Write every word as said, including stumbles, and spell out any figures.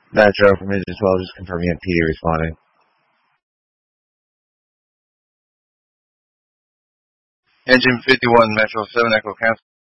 Metro from Midget twelve, just confirming it. P D responding. Engine fifty-one, Metro seven, Echo cancel.